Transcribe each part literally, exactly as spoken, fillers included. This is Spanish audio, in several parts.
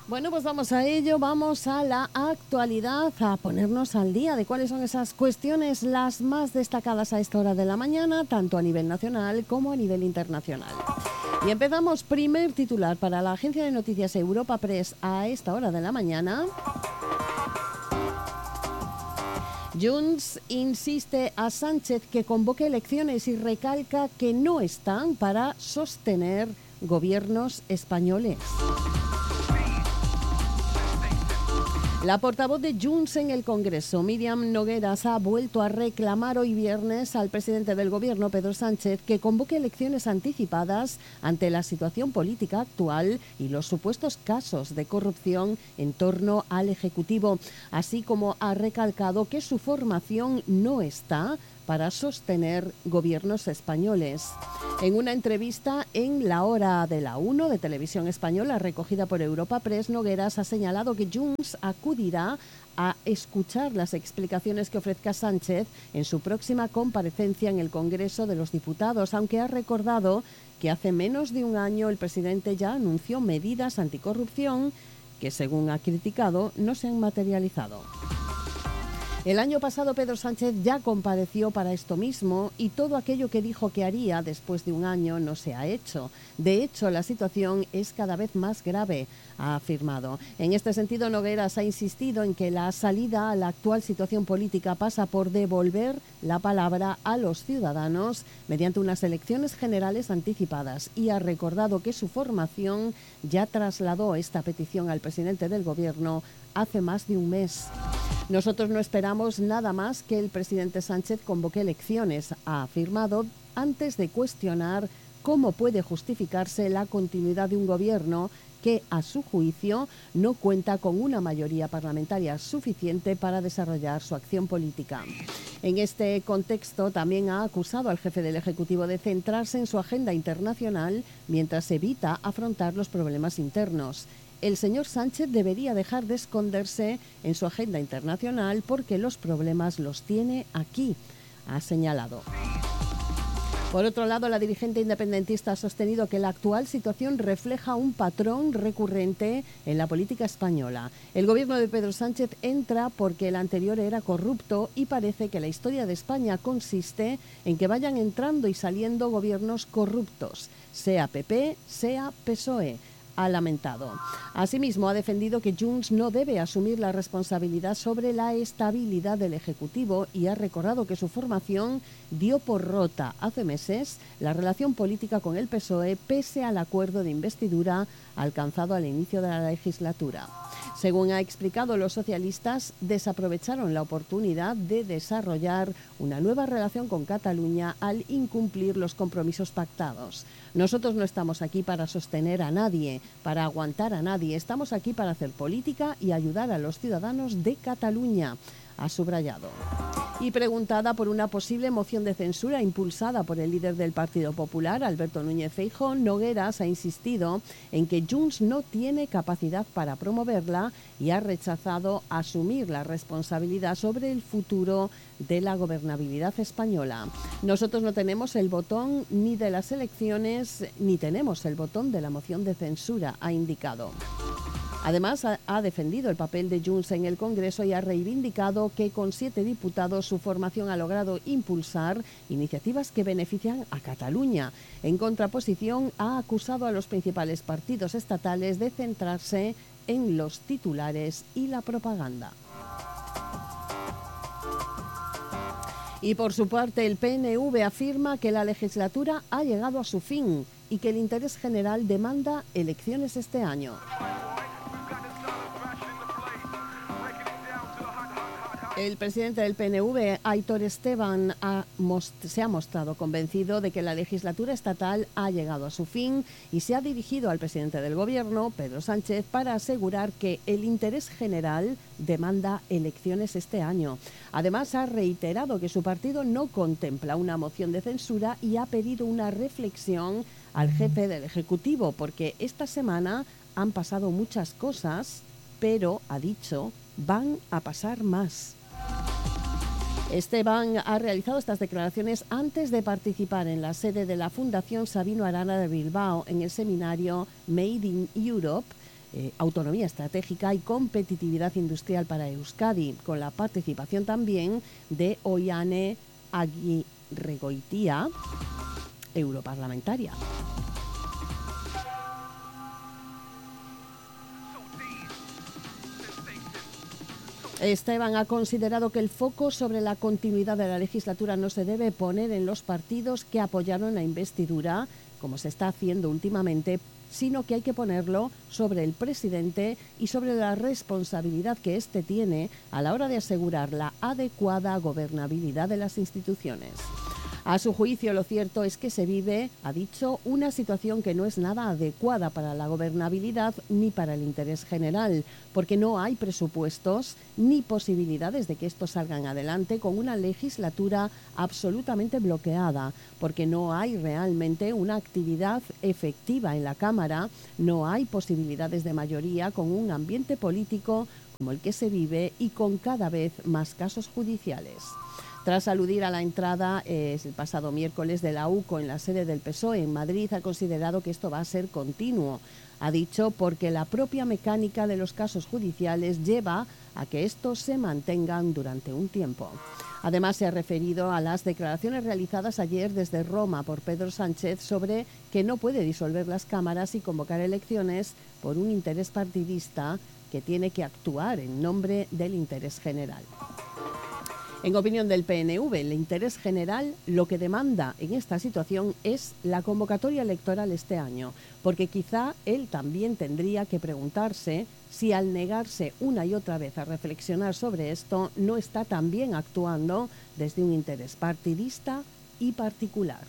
Bueno, pues vamos a ello, vamos a la actualidad, a ponernos al día de cuáles son esas cuestiones las más destacadas a esta hora de la mañana, tanto a nivel nacional como a nivel internacional. Y empezamos, primer titular para la agencia de noticias Europa Press a esta hora de la mañana. Junts insiste a Sánchez que convoque elecciones y recalca que no están para sostener gobiernos españoles. La portavoz de Junts en el Congreso, Míriam Nogueras, ha vuelto a reclamar hoy viernes al presidente del Gobierno, Pedro Sánchez, que convoque elecciones anticipadas ante la situación política actual y los supuestos casos de corrupción en torno al Ejecutivo, así como ha recalcado que su formación no está para sostener gobiernos españoles. En una entrevista en La Hora de la uno de Televisión Española recogida por Europa Press, Nogueras ha señalado que Junts acudirá a escuchar las explicaciones que ofrezca Sánchez en su próxima comparecencia en el Congreso de los Diputados, aunque ha recordado que hace menos de un año el presidente ya anunció medidas anticorrupción que, según ha criticado, no se han materializado. El año pasado Pedro Sánchez ya compareció para esto mismo y todo aquello que dijo que haría después de un año no se ha hecho. De hecho, la situación es cada vez más grave, ha afirmado. En este sentido, Nogueras ha insistido en que la salida a la actual situación política pasa por devolver la palabra a los ciudadanos mediante unas elecciones generales anticipadas y ha recordado que su formación ya trasladó esta petición al presidente del Gobierno hace más de un mes. Nosotros no esperamos nada más que el presidente Sánchez convoque elecciones, ha afirmado, antes de cuestionar cómo puede justificarse la continuidad de un gobierno que, a su juicio, no cuenta con una mayoría parlamentaria suficiente para desarrollar su acción política. En este contexto, también ha acusado al jefe del Ejecutivo de centrarse en su agenda internacional mientras evita afrontar los problemas internos. El señor Sánchez debería dejar de esconderse en su agenda internacional porque los problemas los tiene aquí, ha señalado. Por otro lado, la dirigente independentista ha sostenido que la actual situación refleja un patrón recurrente en la política española. El gobierno de Pedro Sánchez entra porque el anterior era corrupto y parece que la historia de España consiste en que vayan entrando y saliendo gobiernos corruptos, sea P P, sea P S O E. Ha lamentado. Asimismo, ha defendido que Junts no debe asumir la responsabilidad sobre la estabilidad del Ejecutivo y ha recordado que su formación dio por rota hace meses la relación política con el P S O E pese al acuerdo de investidura alcanzado al inicio de la legislatura. Según ha explicado, los socialistas desaprovecharon la oportunidad de desarrollar una nueva relación con Cataluña al incumplir los compromisos pactados. Nosotros no estamos aquí para sostener a nadie, para aguantar a nadie. Estamos aquí para hacer política y ayudar a los ciudadanos de Cataluña, ha subrayado. Y preguntada por una posible moción de censura impulsada por el líder del Partido Popular, Alberto Núñez Feijóo, Nogueras ha insistido en que Junts no tiene capacidad para promoverla y ha rechazado asumir la responsabilidad sobre el futuro de la gobernabilidad española. Nosotros no tenemos el botón ni de las elecciones ni tenemos el botón de la moción de censura, ha indicado. Además, ha defendido el papel de Junts en el Congreso y ha reivindicado que con siete diputados su formación ha logrado impulsar iniciativas que benefician a Cataluña. En contraposición, ha acusado a los principales partidos estatales de centrarse en los titulares y la propaganda. Y por su parte, el P N V afirma que la legislatura ha llegado a su fin y que el interés general demanda elecciones este año. El presidente del P N V, Aitor Esteban, ha most- se ha mostrado convencido de que la legislatura estatal ha llegado a su fin y se ha dirigido al presidente del Gobierno, Pedro Sánchez, para asegurar que el interés general demanda elecciones este año. Además, ha reiterado que su partido no contempla una moción de censura y ha pedido una reflexión al jefe del Ejecutivo, porque esta semana han pasado muchas cosas, pero, ha dicho, van a pasar más. Esteban ha realizado estas declaraciones antes de participar en la sede de la Fundación Sabino Arana de Bilbao en el seminario Made in Europe, eh, autonomía estratégica y competitividad industrial para Euskadi, con la participación también de Oihane Agirregoitia, europarlamentaria. Esteban ha considerado que el foco sobre la continuidad de la legislatura no se debe poner en los partidos que apoyaron la investidura, como se está haciendo últimamente, sino que hay que ponerlo sobre el presidente y sobre la responsabilidad que éste tiene a la hora de asegurar la adecuada gobernabilidad de las instituciones. A su juicio, lo cierto es que se vive, ha dicho, una situación que no es nada adecuada para la gobernabilidad ni para el interés general, porque no hay presupuestos ni posibilidades de que estos salgan adelante con una legislatura absolutamente bloqueada, porque no hay realmente una actividad efectiva en la Cámara, no hay posibilidades de mayoría con un ambiente político como el que se vive y con cada vez más casos judiciales. Tras aludir a la entrada eh, el pasado miércoles de la U C O en la sede del P S O E en Madrid, ha considerado que esto va a ser continuo. Ha dicho porque la propia mecánica de los casos judiciales lleva a que estos se mantengan durante un tiempo. Además, se ha referido a las declaraciones realizadas ayer desde Roma por Pedro Sánchez sobre que no puede disolver las cámaras y convocar elecciones por un interés partidista que tiene que actuar en nombre del interés general. En opinión del P N V, el interés general lo que demanda en esta situación es la convocatoria electoral este año, porque quizá él también tendría que preguntarse si al negarse una y otra vez a reflexionar sobre esto, no está también actuando desde un interés partidista y particular.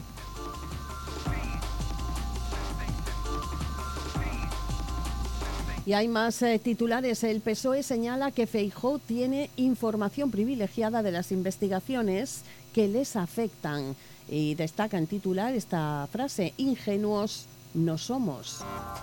Y hay más eh, titulares. El P S O E señala que Feijóo tiene información privilegiada de las investigaciones que les afectan. Y destaca en titular esta frase: ingenuos no somos.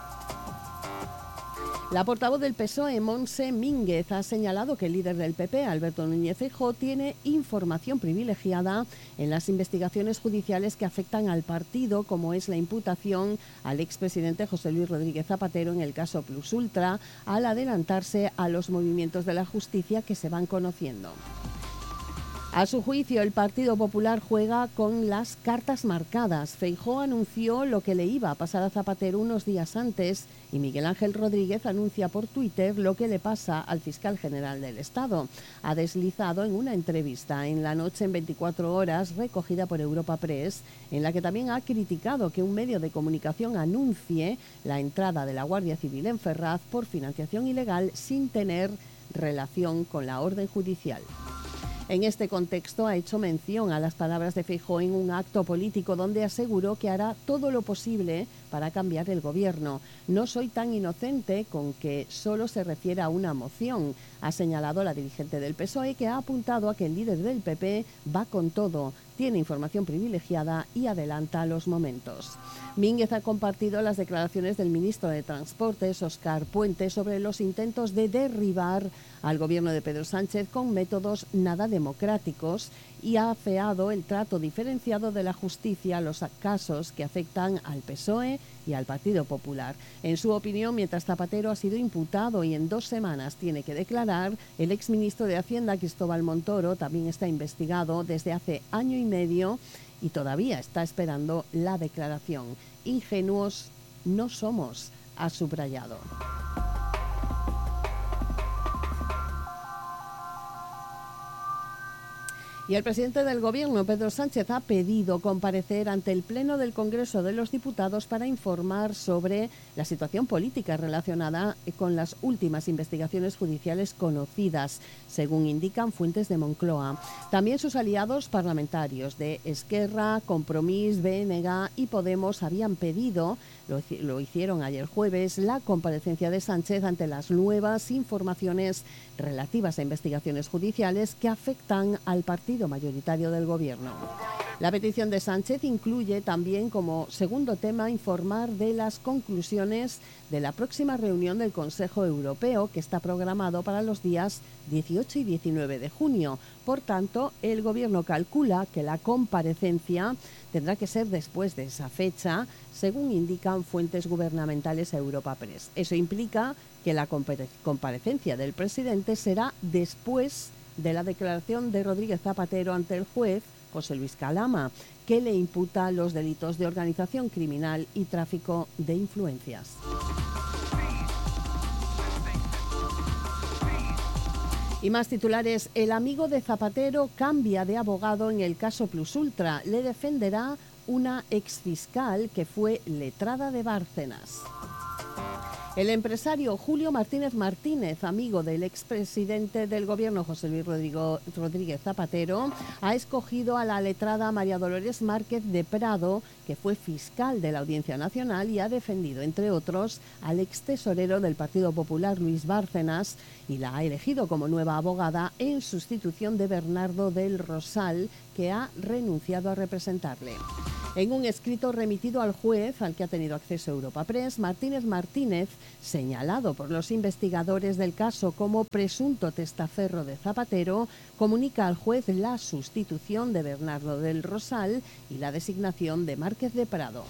La portavoz del P S O E, Montse Mínguez, ha señalado que el líder del P P, Alberto Núñez Feijóo, tiene información privilegiada en las investigaciones judiciales que afectan al partido, como es la imputación al expresidente José Luis Rodríguez Zapatero en el caso Plus Ultra, al adelantarse a los movimientos de la justicia que se van conociendo. A su juicio, el Partido Popular juega con las cartas marcadas. Feijóo anunció lo que le iba a pasar a Zapatero unos días antes y Miguel Ángel Rodríguez anuncia por Twitter lo que le pasa al fiscal general del Estado. Ha deslizado en una entrevista en La Noche en veinticuatro horas, recogida por Europa Press, en la que también ha criticado que un medio de comunicación anuncie la entrada de la Guardia Civil en Ferraz por financiación ilegal sin tener relación con la orden judicial. En este contexto ha hecho mención a las palabras de Feijóo en un acto político donde aseguró que hará todo lo posible para cambiar el gobierno. No soy tan inocente con que solo se refiere a una moción, ha señalado la dirigente del P S O E, que ha apuntado a que el líder del P P va con todo, tiene información privilegiada y adelanta los momentos. Mínguez ha compartido las declaraciones del ministro de Transportes, Óscar Puente, sobre los intentos de derribar al gobierno de Pedro Sánchez con métodos nada democráticos y ha afeado el trato diferenciado de la justicia a los casos que afectan al P S O E y al Partido Popular. En su opinión, mientras Zapatero ha sido imputado y en dos semanas tiene que declarar, el exministro de Hacienda, Cristóbal Montoro, también está investigado desde hace año y medio y todavía está esperando la declaración. Ingenuos no somos, ha subrayado. Y el presidente del Gobierno, Pedro Sánchez, ha pedido comparecer ante el Pleno del Congreso de los Diputados para informar sobre la situación política relacionada con las últimas investigaciones judiciales conocidas, según indican fuentes de Moncloa. También sus aliados parlamentarios de Esquerra, Compromís, B N G y Podemos habían pedido, lo, lo hicieron ayer jueves, la comparecencia de Sánchez ante las nuevas informaciones relativas a investigaciones judiciales que afectan al partido mayoritario del Gobierno. La petición de Sánchez incluye también como segundo tema informar de las conclusiones de la próxima reunión del Consejo Europeo, que está programado para los días dieciocho y diecinueve de junio. Por tanto, el Gobierno calcula que la comparecencia tendrá que ser después de esa fecha, según indican fuentes gubernamentales a Europa Press. Eso implica que la comparecencia del presidente será después de la declaración de Rodríguez Zapatero ante el juez José Luis Calama, que le imputa los delitos de organización criminal y tráfico de influencias. Y más titulares. El amigo de Zapatero cambia de abogado en el caso Plus Ultra. Le defenderá una exfiscal que fue letrada de Bárcenas. El empresario Julio Martínez Martínez, amigo del expresidente del Gobierno José Luis Rodrigo, Rodríguez Zapatero, ha escogido a la letrada María Dolores Márquez de Prado, que fue fiscal de la Audiencia Nacional y ha defendido, entre otros, al extesorero del Partido Popular Luis Bárcenas, y la ha elegido como nueva abogada en sustitución de Bernardo del Rosal, que ha renunciado a representarle. En un escrito remitido al juez, al que ha tenido acceso Europa Press, Martínez Martínez, señalado por los investigadores del caso como presunto testaferro de Zapatero, comunica al juez la sustitución de Bernardo del Rosal y la designación de Márquez de Prado.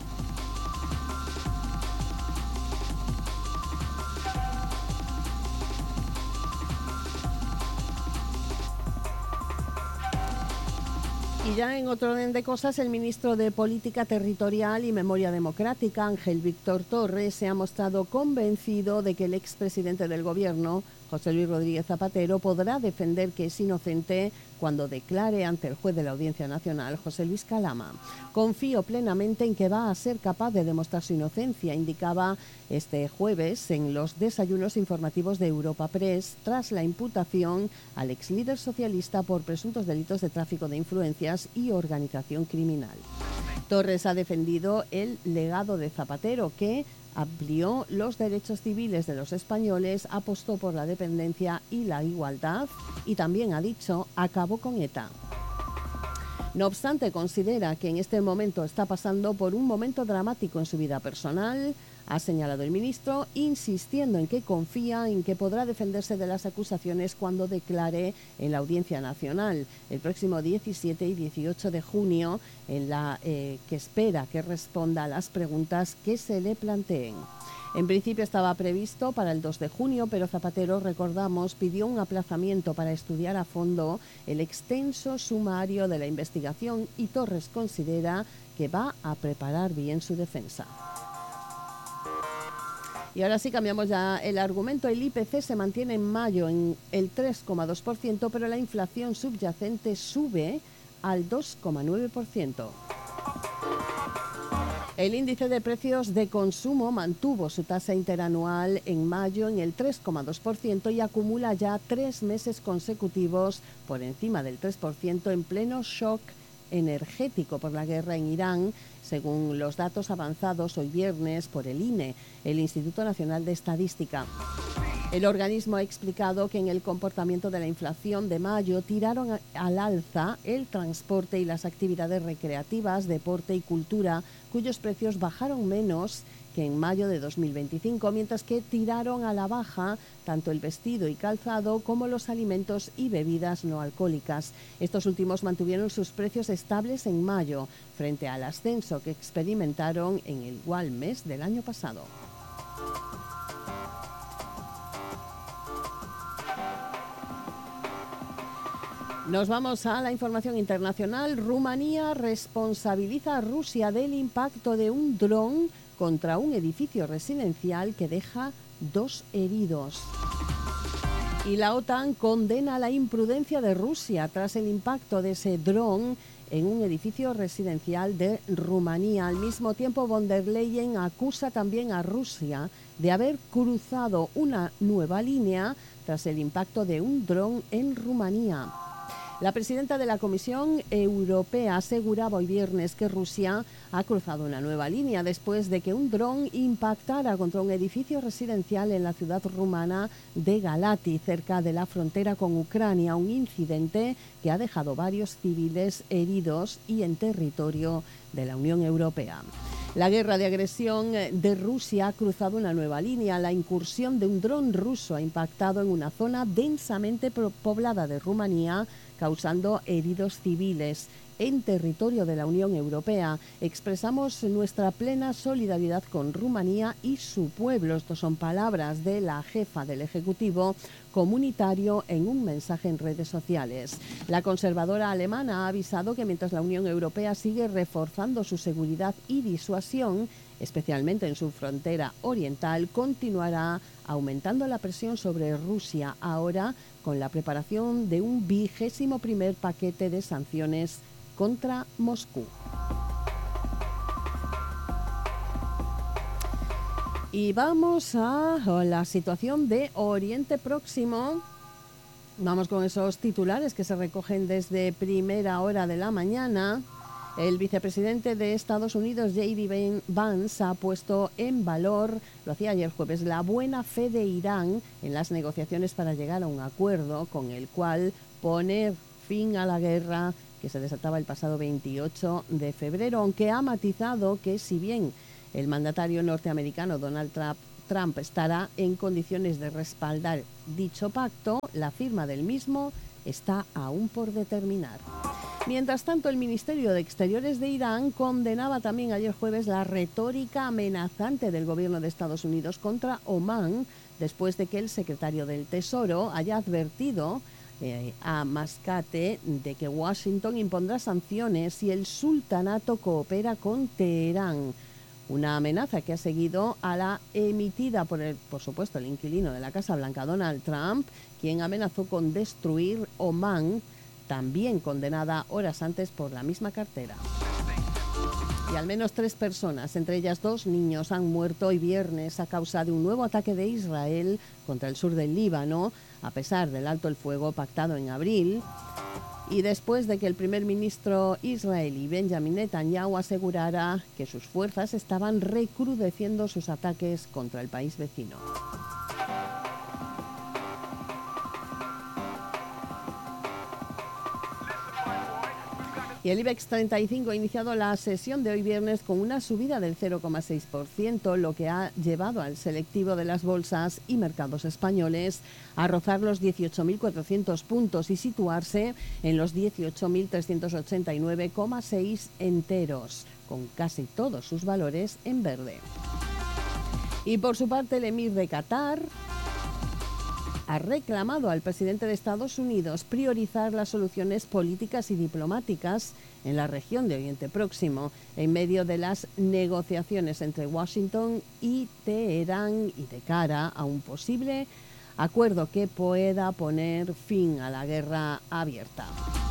Y ya en otro orden de cosas, el ministro de Política Territorial y Memoria Democrática, Ángel Víctor Torres, se ha mostrado convencido de que el expresidente del Gobierno, José Luis Rodríguez Zapatero, podrá defender que es inocente cuando declare ante el juez de la Audiencia Nacional, José Luis Calama. Confío plenamente en que va a ser capaz de demostrar su inocencia, indicaba este jueves en los desayunos informativos de Europa Press, tras la imputación al ex líder socialista por presuntos delitos de tráfico de influencias y organización criminal. Torres ha defendido el legado de Zapatero, que amplió los derechos civiles de los españoles, apostó por la dependencia y la igualdad y también ha dicho acabó con ETA. No obstante, considera que en este momento está pasando por un momento dramático en su vida personal, ha señalado el ministro, insistiendo en que confía en que podrá defenderse de las acusaciones cuando declare en la Audiencia Nacional el próximo diecisiete y dieciocho de junio, en la eh, que espera que responda a las preguntas que se le planteen. En principio estaba previsto para el dos de junio, pero Zapatero, recordamos, pidió un aplazamiento para estudiar a fondo el extenso sumario de la investigación y Torres considera que va a preparar bien su defensa. Y ahora sí cambiamos ya el argumento. El I P C se mantiene en mayo en el tres coma dos por ciento, pero la inflación subyacente sube al dos coma nueve por ciento. El índice de precios de consumo mantuvo su tasa interanual en mayo en el tres coma dos por ciento y acumula ya tres meses consecutivos por encima del tres por ciento en pleno shock energético por la guerra en Irán, según los datos avanzados hoy viernes por el I N E, el Instituto Nacional de Estadística. El organismo ha explicado que en el comportamiento de la inflación de mayo tiraron al alza el transporte y las actividades recreativas, deporte y cultura, cuyos precios bajaron menos que en mayo de dos mil veinticinco, mientras que tiraron a la baja tanto el vestido y calzado como los alimentos y bebidas no alcohólicas. Estos últimos mantuvieron sus precios estables en mayo, frente al ascenso que experimentaron en el igual mes del año pasado. Nos vamos a la información internacional. Rumanía responsabiliza a Rusia del impacto de un dron contra un edificio residencial que deja dos heridos. Y la OTAN condena la imprudencia de Rusia tras el impacto de ese dron en un edificio residencial de Rumanía. Al mismo tiempo, von der Leyen acusa también a Rusia de haber cruzado una nueva línea tras el impacto de un dron en Rumanía. La presidenta de la Comisión Europea aseguraba hoy viernes que Rusia ha cruzado una nueva línea después de que un dron impactara contra un edificio residencial en la ciudad rumana de Galati, cerca de la frontera con Ucrania, un incidente que ha dejado varios civiles heridos y en territorio de la Unión Europea. La guerra de agresión de Rusia ha cruzado una nueva línea. La incursión de un dron ruso ha impactado en una zona densamente poblada de Rumanía, causando heridos civiles en territorio de la Unión Europea. Expresamos nuestra plena solidaridad con Rumanía y su pueblo. Estas son palabras de la jefa del Ejecutivo comunitario en un mensaje en redes sociales. La conservadora alemana ha avisado que mientras la Unión Europea sigue reforzando su seguridad y disuasión, especialmente en su frontera oriental, continuará aumentando la presión sobre Rusia, ahora con la preparación de un vigésimo primer paquete de sanciones contra Moscú. Y vamos a la situación de Oriente Próximo. Vamos con esos titulares que se recogen desde primera hora de la mañana. El vicepresidente de Estados Unidos, J D Vance, ha puesto en valor, lo hacía ayer jueves, la buena fe de Irán en las negociaciones para llegar a un acuerdo con el cual poner fin a la guerra que se desataba el pasado veintiocho de febrero, aunque ha matizado que si bien el mandatario norteamericano Donald Trump, Trump estará en condiciones de respaldar dicho pacto, la firma del mismo está aún por determinar. Mientras tanto, el Ministerio de Exteriores de Irán condenaba también ayer jueves la retórica amenazante del gobierno de Estados Unidos contra Omán, después de que el secretario del Tesoro haya advertido eh, a Mascate de que Washington impondrá sanciones si el sultanato coopera con Teherán. Una amenaza que ha seguido a la emitida por, el, por supuesto, el inquilino de la Casa Blanca, Donald Trump, quien amenazó con destruir Omán, también condenada horas antes por la misma cartera. Y al menos tres personas, entre ellas dos niños, han muerto hoy viernes a causa de un nuevo ataque de Israel contra el sur del Líbano, a pesar del alto el fuego pactado en abril. Y después de que el primer ministro israelí Benjamin Netanyahu asegurara que sus fuerzas estaban recrudeciendo sus ataques contra el país vecino. Y el IBEX treinta y cinco ha iniciado la sesión de hoy viernes con una subida del cero coma seis por ciento, lo que ha llevado al selectivo de las bolsas y mercados españoles a rozar los dieciocho mil cuatrocientos puntos y situarse en los dieciocho mil trescientos ochenta y nueve coma seis enteros, con casi todos sus valores en verde. Y por su parte, el emir de Qatar ha reclamado al presidente de Estados Unidos priorizar las soluciones políticas y diplomáticas en la región de Oriente Próximo, en medio de las negociaciones entre Washington y Teherán y de cara a un posible acuerdo que pueda poner fin a la guerra abierta.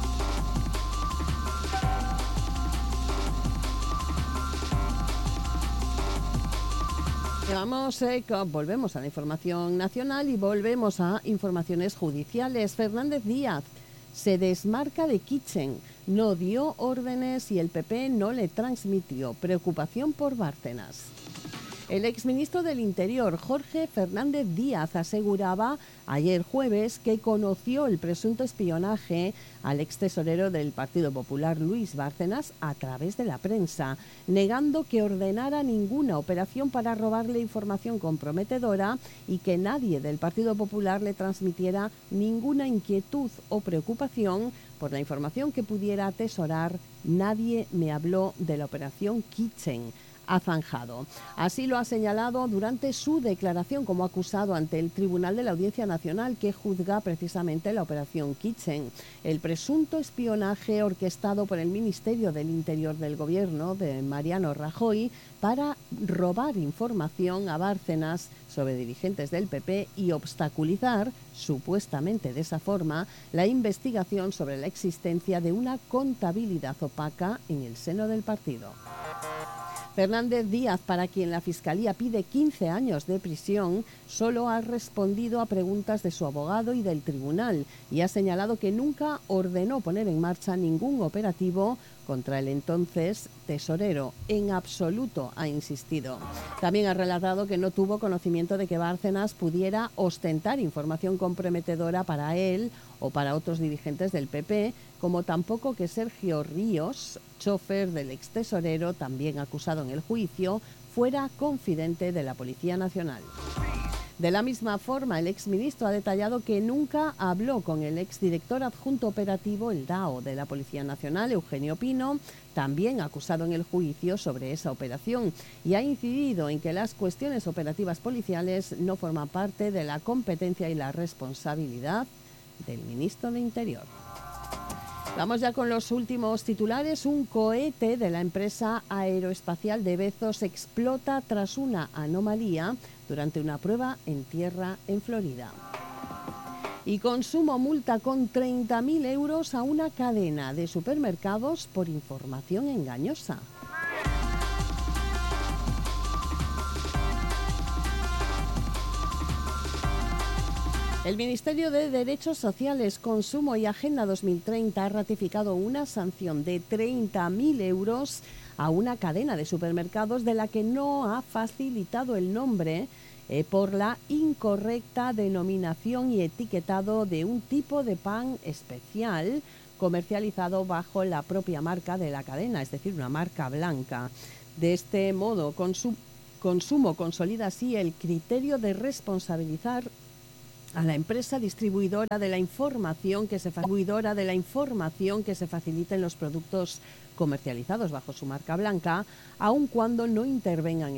Vamos, eh, volvemos a la información nacional y volvemos a informaciones judiciales. Fernández Díaz se desmarca de Kitchen, no dio órdenes y el P P no le transmitió. Preocupación por Bárcenas. El exministro del Interior, Jorge Fernández Díaz, aseguraba ayer jueves que conoció el presunto espionaje al extesorero del Partido Popular, Luis Bárcenas, a través de la prensa, negando que ordenara ninguna operación para robarle información comprometedora y que nadie del Partido Popular le transmitiera ninguna inquietud o preocupación por la información que pudiera atesorar. Nadie me habló de la operación Kitchen, ha zanjado. Así lo ha señalado durante su declaración como acusado ante el Tribunal de la Audiencia Nacional, que juzga precisamente la operación Kitchen, el presunto espionaje orquestado por el Ministerio del Interior del Gobierno de Mariano Rajoy para robar información a Bárcenas sobre dirigentes del P P y obstaculizar, supuestamente de esa forma, la investigación sobre la existencia de una contabilidad opaca en el seno del partido. Fernández Díaz, para quien la Fiscalía pide quince años de prisión, solo ha respondido a preguntas de su abogado y del tribunal y ha señalado que nunca ordenó poner en marcha ningún operativo contra el entonces tesorero. En absoluto, ha insistido. También ha relatado que no tuvo conocimiento de que Bárcenas pudiera ostentar información comprometedora para él o para otros dirigentes del P P, como tampoco que Sergio Ríos, chofer del extesorero, también acusado en el juicio, fuera confidente de la Policía Nacional. De la misma forma, el exministro ha detallado que nunca habló con el exdirector adjunto operativo, el D A O, de la Policía Nacional, Eugenio Pino, también acusado en el juicio sobre esa operación, y ha incidido en que las cuestiones operativas policiales no forman parte de la competencia y la responsabilidad del ministro de Interior. Vamos ya con los últimos titulares. Un cohete de la empresa aeroespacial de Bezos explota tras una anomalía durante una prueba en tierra en Florida. Y Consumo multa con treinta mil euros a una cadena de supermercados por información engañosa. El Ministerio de Derechos Sociales, Consumo y Agenda dos mil treinta ha ratificado una sanción de treinta mil euros a una cadena de supermercados de la que no ha facilitado el nombre eh, por la incorrecta denominación y etiquetado de un tipo de pan especial comercializado bajo la propia marca de la cadena, es decir, una marca blanca. De este modo, Consum- Consumo consolida así el criterio de responsabilizar a la empresa distribuidora de la información que se distribuidora de la información que se faciliten los productos comercializados bajo su marca blanca, aun cuando no intervengan